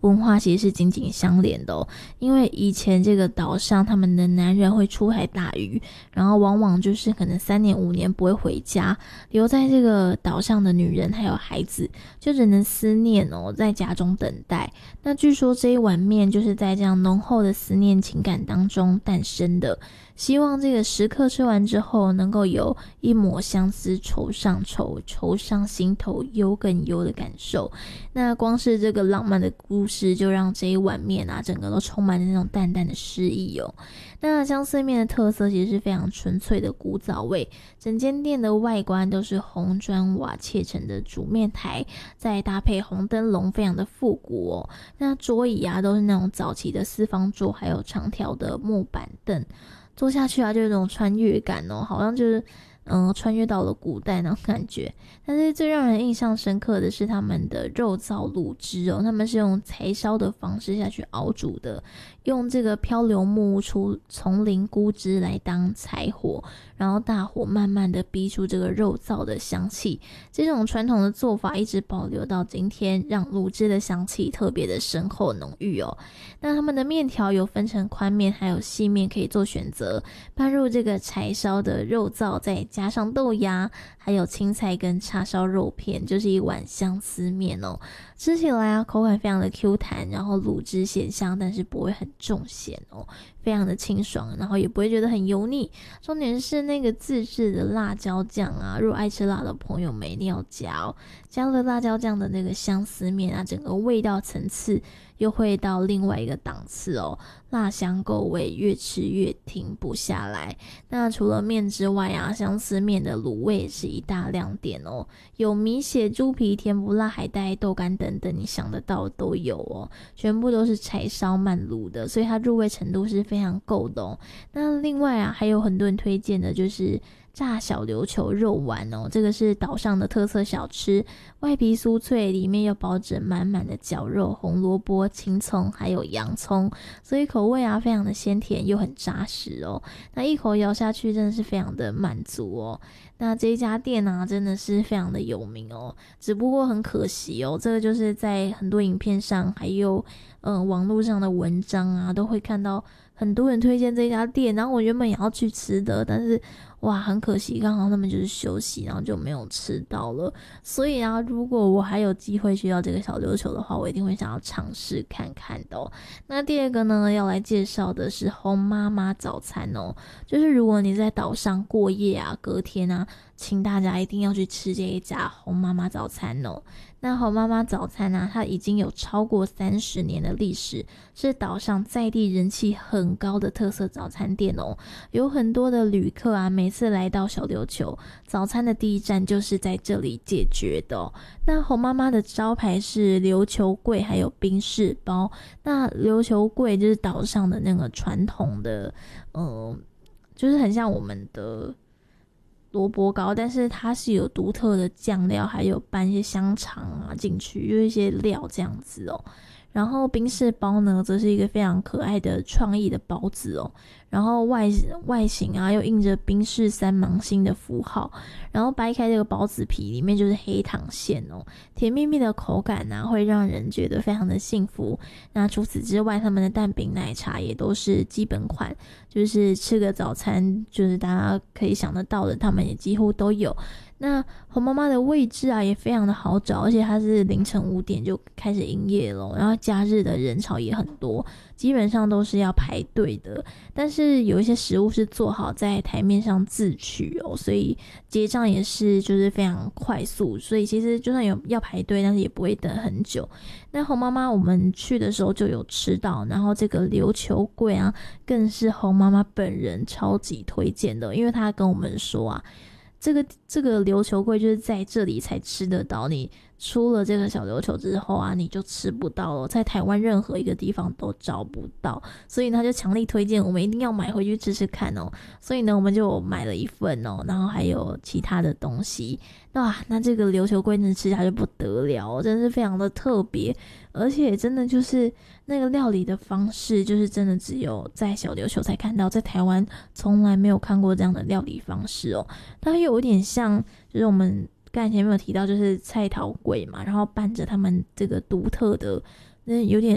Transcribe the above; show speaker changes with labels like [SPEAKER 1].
[SPEAKER 1] 文化其实是紧紧相连的因为以前这个岛上他们的男人会出海打鱼，然后往往就是可能3年5年不会回家，留在这个岛上的女人还有孩子就只能思念在家中等待。那据说这一碗面就是在这样浓厚的思念情感当中诞生的，希望这个食客吃完之后能够有一抹相思愁上愁，愁上心头忧更忧的感受。那光是这个浪漫的故事就让这一碗面整个都充满了那种淡淡的诗意那相思面的特色其实是非常纯粹的古早味，整间店的外观都是红砖瓦砌成的煮面台，再搭配红灯笼，非常的复古那桌椅都是那种早期的四方桌，还有长条的木板凳，坐下去就有种穿越感好像就是穿越到了古代那种感觉。但是最让人印象深刻的是他们的肉燥卤汁他们是用柴烧的方式下去熬煮的，用这个漂流木出丛林菇汁来当柴火，然后大火慢慢的逼出这个肉燥的香气。这种传统的做法一直保留到今天，让卤汁的香气特别的深厚浓郁那他们的面条有分成宽面还有细面可以做选择，拌入这个柴烧的肉燥，再加上豆芽还有青菜跟叉烧肉片，就是一碗相思面吃起来口感非常的 Q 弹，然后卤汁咸香，但是不会很重咸非常的清爽，然后也不会觉得很油腻。重点是那个自制的辣椒酱如果爱吃辣的朋友们一定要加加了辣椒酱的那个相思面整个味道层次又会到另外一个档次辣香够味，越吃越停不下来。那除了面之外相思面的卤味也是一大亮点有米血、猪皮、甜不辣、海带、豆干等等，你想得到都有全部都是柴烧慢卤的，所以它入味程度是非常够的那另外还有很多人推荐的就是炸小琉球肉丸这个是岛上的特色小吃，外皮酥脆，里面又包着满满的绞肉、红萝卜、青葱还有洋葱，所以口味非常的鲜甜又很扎实那一口咬下去真的是非常的满足那这一家店真的是非常的有名只不过很可惜这个就是在很多影片上还有网络上的文章都会看到很多人推荐这家店，然后我原本也要去吃的，但是很可惜刚好他们就是休息，然后就没有吃到了。所以如果我还有机会去到这个小琉球的话，我一定会想要尝试看看的那第二个呢，要来介绍的是红妈妈早餐就是如果你在岛上过夜隔天请大家一定要去吃这一家红妈妈早餐那红妈妈早餐它已经有超过30年的历史，是岛上在地人气很高的特色早餐店有很多的旅客每次来到小琉球，早餐的第一站就是在这里解决的那红妈妈的招牌是琉球粿还有冰室包。那琉球粿就是岛上的那个传统的就是很像我们的萝卜糕，但是它是有独特的酱料，还有拌一些香肠进去，有一些料这样子然后冰室包呢，则是一个非常可爱的创意的包子然后外形又印着冰室三芒星的符号，然后掰开这个包子皮，里面就是黑糖馅甜蜜蜜的口感会让人觉得非常的幸福。那除此之外，他们的蛋饼奶茶也都是基本款，就是吃个早餐就是大家可以想得到的，他们也几乎都有。那红妈妈的位置也非常的好找，而且它是凌晨5点就开始营业了，然后假日的人潮也很多，基本上都是要排队的。但是有一些食物是做好在台面上自取所以结账也是就是非常快速，所以其实就算有要排队，但是也不会等很久。那红妈妈我们去的时候就有吃到，然后这个琉球粿更是红妈妈本人超级推荐的，因为她跟我们说这个琉球粿就是在这里才吃得到，你出了这个小琉球之后你就吃不到了，在台湾任何一个地方都找不到，所以他就强力推荐我们一定要买回去吃吃看所以呢我们就买了一份然后还有其他的东西。那这个琉球粿真的吃起来就不得了真的是非常的特别，而且真的就是那个料理的方式就是真的只有在小琉球才看到，在台湾从来没有看过这样的料理方式它有点像就是我们刚才前面有提到就是菜头粿嘛，然后拌着他们这个独特的有点